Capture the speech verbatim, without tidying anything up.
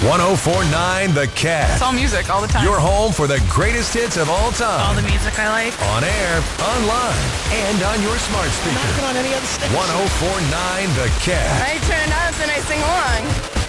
ten forty-nine The Cat. It's all music all the time. Your home for the greatest hits of all time. All the music I like. On air, online, and on your smart speaker. Not on any other station. ten forty-nine The Cat. I turn it up and I sing along.